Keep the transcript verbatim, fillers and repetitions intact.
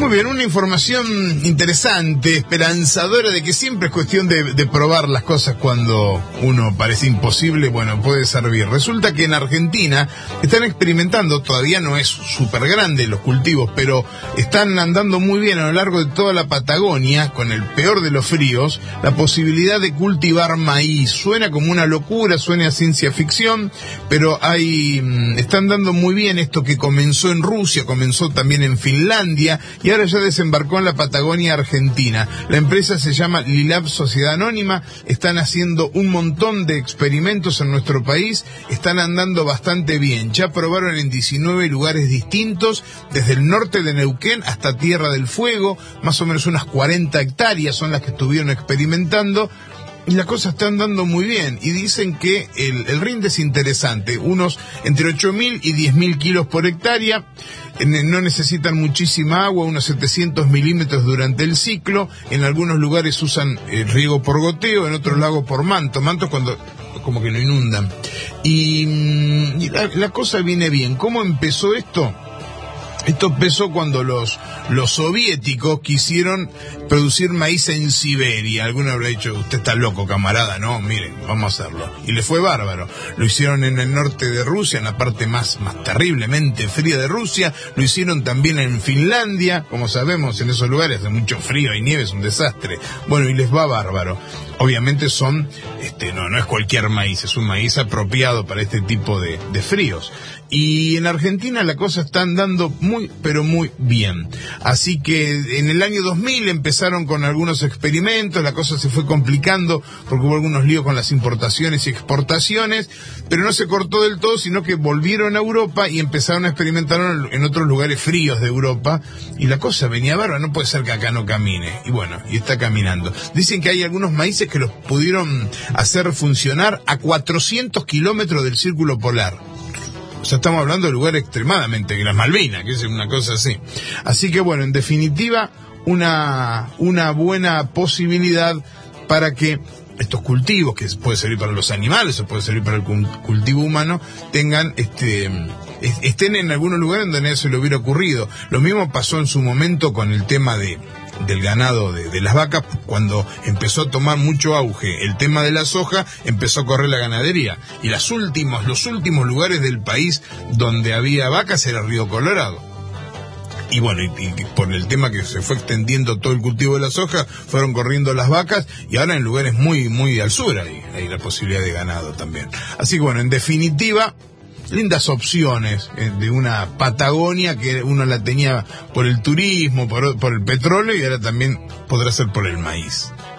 Muy bien, una información interesante, esperanzadora de que siempre es cuestión de, de probar las cosas cuando uno parece imposible, bueno, puede servir. Resulta que en Argentina están experimentando, todavía no es súper grande los cultivos, pero están andando muy bien a lo largo de toda la Patagonia, con el peor de los fríos, la posibilidad de cultivar maíz. Suena como una locura, suena a ciencia ficción, pero hay, están dando muy bien esto que comenzó en Rusia, comenzó también en Finlandia, y ahora ya desembarcó en la Patagonia Argentina. La empresa se llama Lilab Sociedad Anónima, están haciendo un montón de experimentos en nuestro país, están andando bastante bien. Ya probaron en diecinueve lugares distintos, desde el norte de Neuquén hasta Tierra del Fuego, más o menos unas cuarenta hectáreas son las que estuvieron experimentando. Y la cosa está andando muy bien, y dicen que el, el rinde es interesante, unos entre ocho mil y diez mil kilos por hectárea, no necesitan muchísima agua, unos setecientos milímetros durante el ciclo, en algunos lugares usan eh, riego por goteo, en otros lago por manto, manto es cuando como que lo inundan. Y, y la, la cosa viene bien. ¿Cómo empezó esto? Esto empezó cuando los, los soviéticos quisieron producir maíz en Siberia. Alguno habrá dicho, usted está loco, camarada. No, miren, vamos a hacerlo. Y le fue bárbaro. Lo hicieron en el norte de Rusia, en la parte más, más terriblemente fría de Rusia. Lo hicieron también en Finlandia. Como sabemos, en esos lugares hace mucho frío y nieve, es un desastre. Bueno, y les va bárbaro. Obviamente son, este, no, no es cualquier maíz, es un maíz apropiado para este tipo de, de fríos. Y en Argentina la cosa está andando muy, pero muy bien. Así que en el año dos mil empezaron con algunos experimentos, la cosa se fue complicando porque hubo algunos líos con las importaciones y exportaciones, pero no se cortó del todo, sino que volvieron a Europa y empezaron a experimentar en otros lugares fríos de Europa, y la cosa venía bárbara, no puede ser que acá no camine. Y bueno, y está caminando. Dicen que hay algunos maíces que los pudieron hacer funcionar a cuatrocientos kilómetros del círculo polar. O sea, estamos hablando de lugares extremadamente, que las Malvinas, que es una cosa así. Así que bueno, en definitiva, una, una buena posibilidad para que estos cultivos, que puede servir para los animales o puede servir para el cultivo humano, tengan este estén en algunos lugares donde no se le hubiera ocurrido. Lo mismo pasó en su momento con el tema de del ganado de, de las vacas. Cuando empezó a tomar mucho auge el tema de la soja, empezó a correr la ganadería, y las últimos, los últimos lugares del país donde había vacas era Río Colorado. Y bueno, y, y por el tema que se fue extendiendo todo el cultivo de la soja, fueron corriendo las vacas, y ahora en lugares muy, muy al sur hay, hay la posibilidad de ganado también. Así que bueno, en definitiva, lindas opciones eh, de una Patagonia que uno la tenía por el turismo, por, por el petróleo, y ahora también podrá ser por el maíz.